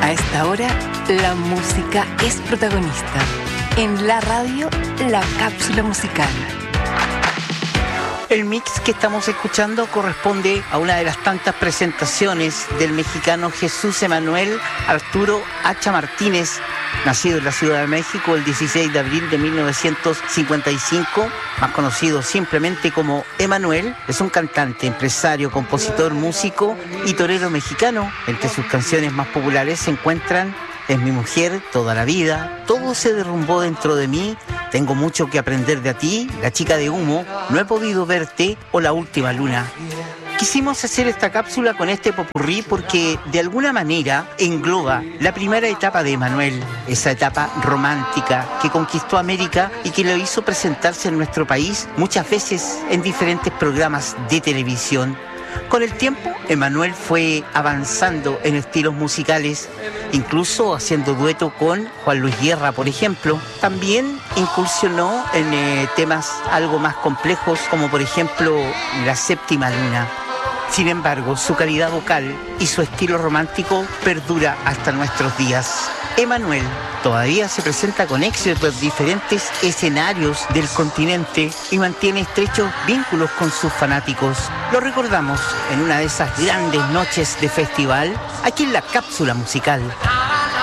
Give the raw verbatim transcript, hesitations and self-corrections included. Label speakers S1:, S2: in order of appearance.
S1: A esta hora, la música es protagonista. En la radio, la cápsula musical.
S2: El mix que estamos escuchando corresponde a una de las tantas presentaciones del mexicano Jesús Emanuel Arturo Hacha Martínez, nacido en la Ciudad de México el dieciséis de abril de mil novecientos cincuenta y cinco, más conocido simplemente como Emanuel. Es un cantante, empresario, compositor, músico y torero mexicano. Entre sus canciones más populares se encuentran Es mi mujer, Toda la vida, Todo se derrumbó dentro de mí, Tengo mucho que aprender de ti, La chica de humo, No he podido verte o La última luna. Quisimos hacer esta cápsula con este popurrí porque de alguna manera engloba la primera etapa de Emanuel, esa etapa romántica que conquistó América y que lo hizo presentarse en nuestro país muchas veces en diferentes programas de televisión. Con el tiempo, Emanuel fue avanzando en estilos musicales, incluso haciendo dueto con Juan Luis Guerra, por ejemplo. También incursionó en eh, temas algo más complejos, como por ejemplo La séptima luna. Sin embargo, su calidad vocal y su estilo romántico perdura hasta nuestros días. Emanuel todavía se presenta con éxito en diferentes escenarios del continente y mantiene estrechos vínculos con sus fanáticos. Lo recordamos en una de esas grandes noches de festival, aquí en la cápsula musical.